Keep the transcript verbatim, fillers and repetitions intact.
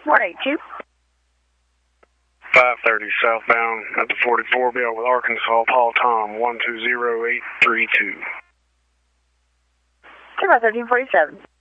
one eight two. five thirty southbound at the forty-four, be out with Arkansas, Paul Tom, one two zero eight three two. Two by thirteen forty-seven.